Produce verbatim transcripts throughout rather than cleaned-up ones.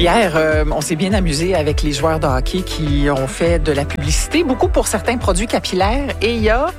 Hier, euh, on s'est bien amusé avec les joueurs de hockey qui ont fait de la publicité, beaucoup pour certains produits capillaires. Et il y a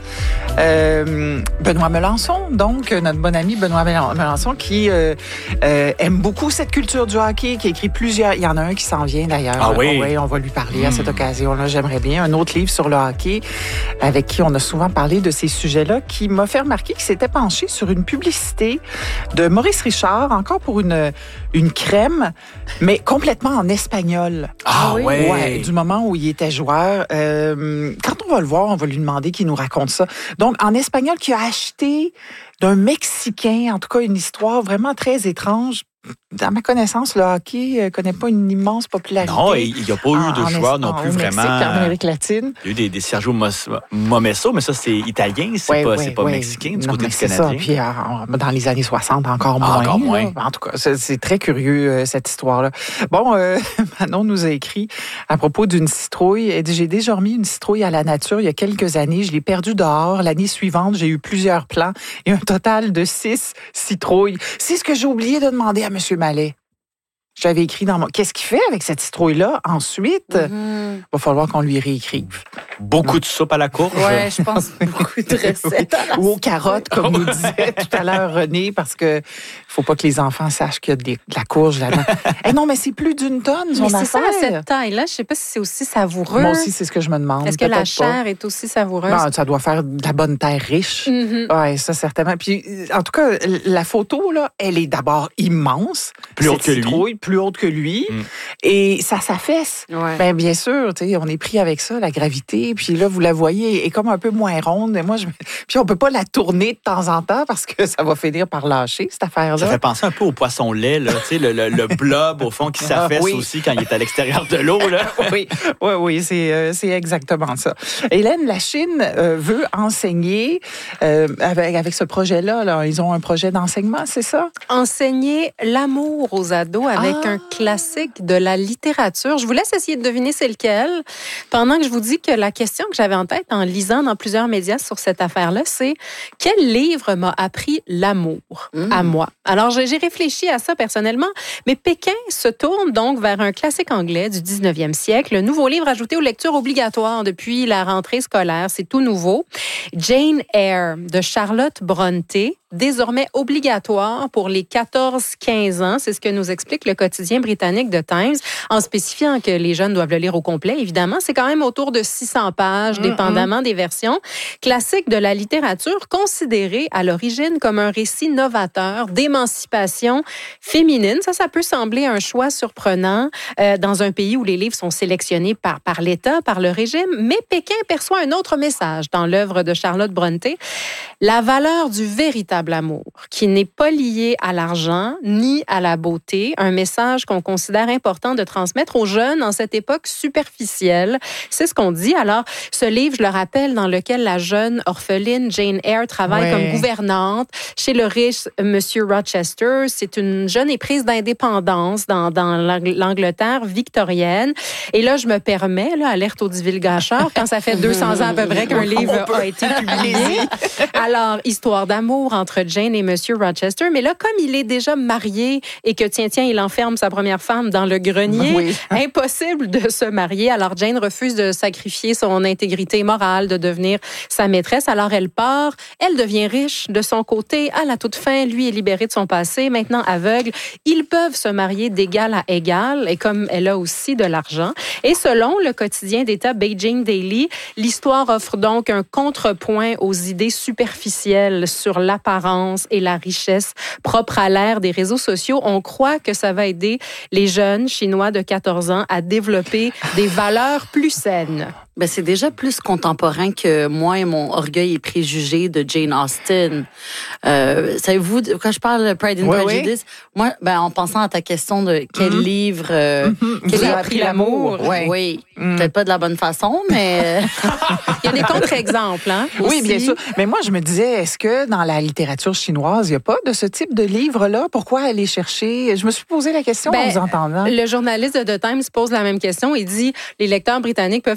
euh, Benoît Melançon, donc notre bon ami Benoît Melançon, qui euh, euh, aime beaucoup cette culture du hockey, qui a écrit plusieurs... Il y en a un qui s'en vient d'ailleurs. Ah oui? Oui, on va lui parler mmh. à cette occasion-là. J'aimerais bien un autre livre sur le hockey avec qui on a souvent parlé de ces sujets-là, qui m'a fait remarquer qu'il s'était penché sur une publicité de Maurice Richard, encore pour une, une crème, mais complètement en espagnol. Ah oui? Ouais. ouais, du moment où il était joueur. Euh, quand on va le voir, on va lui demander qu'il nous raconte ça. Donc, en espagnol, qui a acheté d'un Mexicain, en tout cas, une histoire vraiment très étrange. À ma connaissance, le hockey ne connaît pas une immense popularité. Non, il n'y a pas eu en, de en joueurs es, non plus en vraiment. Mexique, en Amérique latine. Il y a eu des, des Sergio Momesso, mais ça, c'est italien, c'est ouais, pas, ouais, c'est pas ouais. mexicain du non, côté mais du c'est Canadien. Ça. Puis euh, dans les années soixante, encore moins. Ah, encore moins. Là. En tout cas, c'est, c'est très curieux, euh, cette histoire-là. Bon, euh, Manon nous a écrit à propos d'une citrouille. Elle dit, j'ai déjà remis une citrouille à la nature il y a quelques années. Je l'ai perdue dehors. L'année suivante, j'ai eu plusieurs plans et un total de six citrouilles. C'est ce que j'ai oublié de demander à M. Mallet. J'avais écrit dans mon... Qu'est-ce qu'il fait avec cette citrouille-là ensuite? Il mm-hmm. va falloir qu'on lui réécrive. Beaucoup de soupe à la courge. Oui, je pense beaucoup de recettes. Ou aux carottes, comme nous disait tout à l'heure René, parce que faut pas que les enfants sachent qu'il y a des, de la courge là-dedans. Eh non, mais c'est plus d'une tonne, son mais affaire. C'est ça, à cette taille-là. Je sais pas si c'est aussi savoureux. Moi aussi, c'est ce que je me demande. Est-ce que Peut-être la chair pas. est aussi savoureuse? Non, ça doit faire de la bonne terre riche. Mm-hmm. Oui, ça, certainement. Puis, en tout cas, la photo, là, elle est d'abord immense. Plus haute que lui. Plus haute que lui. Mm. Et ça s'affaisse. Ouais. Ben, bien sûr, tu sais, on est pris avec ça, la gravité. Puis là, vous la voyez, est comme un peu moins ronde. Et moi, je... Puis on peut pas la tourner de temps en temps parce que ça va finir par lâcher, cette affaire-là. Ça fait penser un peu au poisson lait, là, tu sais, le, le, le blob, au fond, qui s'affaisse ah, oui. aussi quand il est à l'extérieur de l'eau, là. oui, oui, oui, c'est, euh, c'est exactement ça. Hélène, la Chine euh, veut enseigner euh, avec, avec ce projet-là, là. Ils ont un projet d'enseignement, c'est ça? Enseigner l'amour aux ados avec ah. un classique de la littérature. Je vous laisse essayer de deviner c'est lequel. Pendant que je vous dis que la question que j'avais en tête en lisant dans plusieurs médias sur cette affaire-là, c'est quel livre m'a appris l'amour mmh. à moi? Alors, j'ai réfléchi à ça personnellement, mais Pékin se tourne donc vers un classique anglais du dix-neuvième siècle, un nouveau livre ajouté aux lectures obligatoires depuis la rentrée scolaire. C'est tout nouveau. Jane Eyre de Charlotte Brontë, désormais obligatoire pour les quatorze quinze ans. C'est ce que nous explique le quotidien britannique The Times, en spécifiant que les jeunes doivent le lire au complet. Évidemment, c'est quand même autour de six cents pages, mm-hmm. dépendamment des versions. Classique de la littérature, considéré à l'origine comme un récit novateur d'émancipation féminine. Ça, ça peut sembler un choix surprenant euh, dans un pays où les livres sont sélectionnés par, par l'État, par le régime, mais Pékin perçoit un autre message dans l'œuvre de Charlotte Brontë. La valeur du véritable amour, qui n'est pas lié à l'argent ni à la beauté, un message qu'on considère important de transmettre aux jeunes en cette époque superficielle. C'est ce qu'on dit. Alors, ce livre, je le rappelle, dans lequel la jeune orpheline Jane Eyre travaille ouais. comme gouvernante chez le riche Monsieur Rochester. C'est une jeune éprise d'indépendance dans, dans l'Angleterre victorienne. Et là, je me permets, là, alerte au divulgateur, quand ça fait deux cents ans à peu près qu'un livre a été publié. Alors, histoire d'amour entre Jane et Monsieur Rochester. Mais là, comme il est déjà marié et que, tiens, tiens, il enferme sa première femme dans le grenier, oui. impossible de se marier. Alors, Jane refuse de sacrifier son intégrité morale, de devenir sa maîtresse. Alors, elle part. Elle devient riche de son côté. À la toute fin, lui est libéré de son passé, maintenant aveugle. Ils peuvent se marier d'égal à égal, et comme elle a aussi de l'argent. Et selon le quotidien d'État Beijing Daily, l'histoire offre donc un contrepoint aux idées superficielles sur l'apparence et la richesse propre à l'ère des réseaux sociaux. On croit que ça va aider les jeunes Chinois de quatorze ans à développer des valeurs plus saines. Ben, c'est déjà plus contemporain que moi et mon orgueil et préjugés de Jane Austen. Euh, savez-vous, quand je parle de Pride and oui, Prejudice, oui. moi, ben, en pensant à ta question de quel mm-hmm. livre, euh, mm-hmm. quel a appris l'amour, oui, oui. Mm. peut-être pas de la bonne façon, mais il y a des contre-exemples, hein? Oui, aussi. bien sûr. Mais moi, je me disais, est-ce que dans la littérature chinoise, il n'y a pas de ce type de livre-là? Pourquoi aller chercher? Je me suis posé la question ben, en vous entendant. Le journaliste de The Times pose la même question. Il dit, les lecteurs britanniques peuvent se dire, nous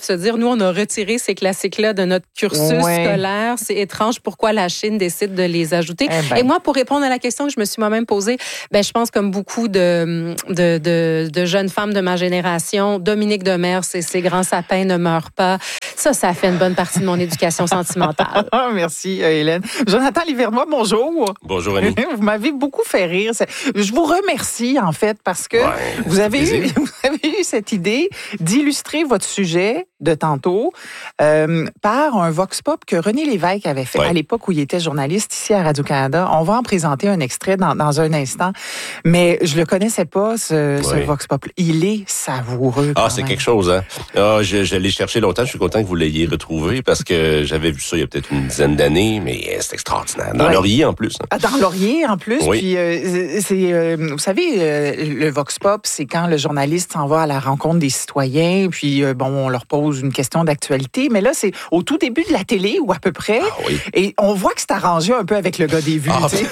nous, on a retiré ces classiques-là de notre cursus ouais. scolaire. C'est étrange pourquoi la Chine décide de les ajouter. Eh ben. Et moi, pour répondre à la question que je me suis moi-même posée, ben, je pense comme beaucoup de, de, de, de jeunes femmes de ma génération, Dominique Demers et ses grands sapins ne meurent pas. Ça, ça fait une bonne partie de mon éducation sentimentale. Merci, Hélène. Jonathan Livernois, bonjour. Bonjour, Annie. Vous m'avez beaucoup fait rire. Je vous remercie, en fait, parce que ouais, vous, avez eu, vous avez eu cette idée d'illustrer votre sujet de tantôt euh, par un vox pop que René Lévesque avait fait ouais. à l'époque où il était journaliste ici à Radio-Canada. On va en présenter un extrait dans, dans un instant, mais je le connaissais pas, ce, ouais. ce vox pop. Il est savoureux. Ah, c'est même. quelque chose, hein? Ah, je, je l'ai cherché longtemps. Je suis content que vous l'ayez retrouvé parce que j'avais vu ça il y a peut-être une dizaine d'années, mais c'est extraordinaire. Dans ouais. Laurier, en plus. Hein. Dans Laurier, en plus. Oui. Puis, euh, c'est, euh, vous savez, euh, le vox pop, c'est quand le journaliste s'en va à la rencontre des citoyens, puis, euh, bon, on leur pose une question d'actualité, mais là, c'est au tout début de la télé, ou à peu près, ah, oui. et on voit que c'est arrangé un peu avec le gars des vues, ah, tu sais.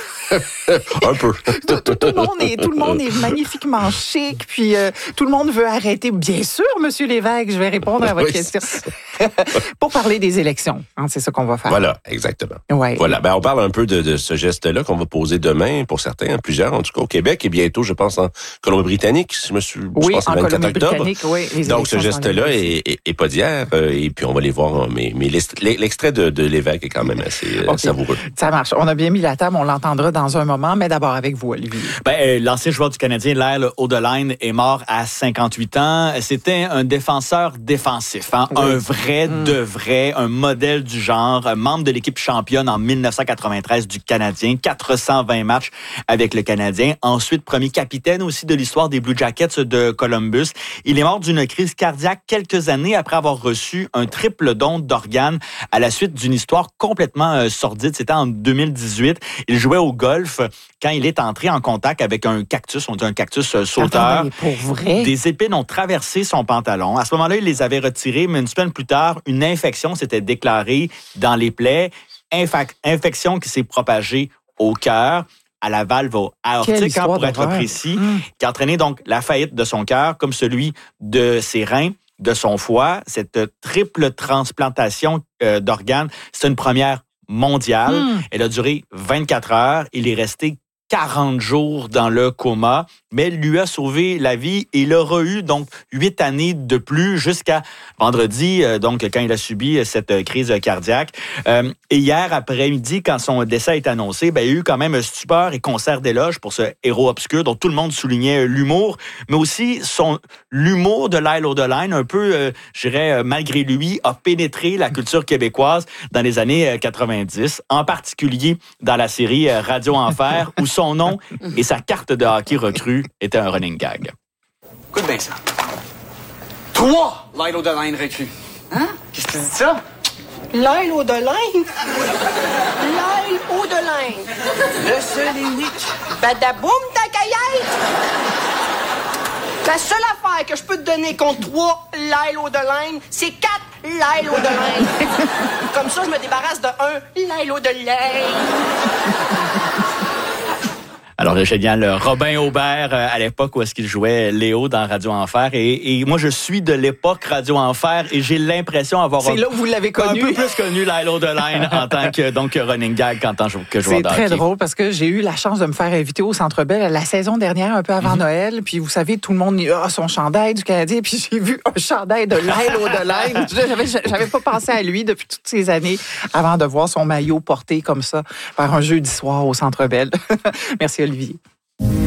Un peu. tout, tout, tout, le monde est, tout le monde est magnifiquement chic, puis euh, tout le monde veut arrêter. Bien sûr, Monsieur Lévesque, je vais répondre à votre oui, question. Pour parler des élections, hein, c'est ça qu'on va faire. Voilà, exactement. Ouais. Voilà, ben, on parle un peu de, de ce geste-là qu'on va poser demain, pour certains, plusieurs, en tout cas au Québec, et bientôt, je pense, en Colombie-Britannique, je me suis, oui, je pense, en le vingt-quatre octobre. Oui, donc, ce geste-là est, est, est pas d'hier, euh, et puis on va les voir, mais, mais l'extrait de, de Lévesque est quand même assez okay. savoureux. Ça marche. On a bien mis la table, on l'entendra dans un moment, mais d'abord avec vous, Olivier. Ben, euh, l'ancien joueur du Canadien, Lyle Odelein, est mort à cinquante-huit ans. C'était un défenseur défensif, hein? Oui. Un vrai, mm. de vrai, un modèle du genre, un membre de l'équipe championne en dix-neuf cent quatre-vingt-treize du Canadien, quatre cent vingt matchs avec le Canadien. Ensuite, premier capitaine aussi de l'histoire des Blue Jackets de Columbus. Il est mort d'une crise cardiaque quelques années après avoir reçu un triple don d'organes à la suite d'une histoire complètement euh, sordide. C'était en deux mille dix-huit. Il jouait au golf quand il est entré en contact avec un cactus, on dit un cactus euh, sauteur. Attendez, pour vrai? Des épines ont traversé son pantalon. À ce moment-là, il les avait retirées, mais une semaine plus tard, une infection s'était déclarée dans les plaies. Infa- infection qui s'est propagée au cœur, à la valve aortique, hein, pour être précis, mmh. qui a entraîné donc la faillite de son cœur, comme celui de ses reins, de son foie. Cette triple transplantation euh, d'organes, c'est une première mondiale. Mmh. Elle a duré vingt-quatre heures. Il est resté quarante jours dans le coma, mais elle lui a sauvé la vie et il aura eu donc huit années de plus jusqu'à vendredi, donc quand il a subi cette crise cardiaque. Euh, et hier après-midi, quand son décès est annoncé, ben, il y a eu quand même stupeur et concert d'éloges pour ce héros obscur dont tout le monde soulignait l'humour, mais aussi son l'humour de Lyle Odelein, un peu, euh, je dirais, malgré lui, a pénétré la culture québécoise dans les années quatre-vingt-dix, en particulier dans la série Radio Enfer, où son nom et sa carte de hockey recrue étaient un running gag. Écoute bien ça. Trois Lyle Odelein recrues. Hein? Qu'est-ce que tu dis de ça? Lyle Odelein? Lyle Odelein. Le seul et unique. Badaboum, ta caillette! La seule affaire que je peux te donner contre trois Lyle Odelein, c'est quatre Lyle Odelein. Comme ça, je me débarrasse de un Lyle Odelein. Alors, le génial Robin Aubert, euh, à l'époque où est-ce qu'il jouait Léo dans Radio Enfer. Et, et moi, je suis de l'époque Radio Enfer et j'ai l'impression d'avoir... C'est là où vous l'avez connu. Un peu plus connu Lyle Odelein en tant que donc, running gag en tant que joueur de hockey. C'est très drôle parce que j'ai eu la chance de me faire inviter au Centre Bell la saison dernière, un peu avant mm-hmm. Noël. Puis vous savez, tout le monde a oh, son chandail du Canadien. Puis j'ai vu un chandail de Lyle Odelein. J'avais, j'avais pas pensé à lui depuis toutes ces années avant de voir son maillot porté comme ça par un jeudi soir au Centre Bell. Merci, Olivier.